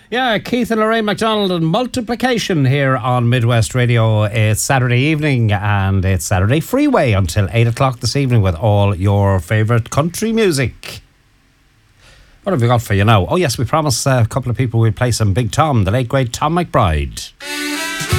Yeah, Keith and Lorraine MacDonald and Multiplication here on Midwest Radio. It's Saturday evening and it's Saturday Freeway until 8 o'clock this evening with all your favourite country music. What have we got for you now? Oh yes, we promised a couple of people we'd play some Big Tom, the late great Tom McBride.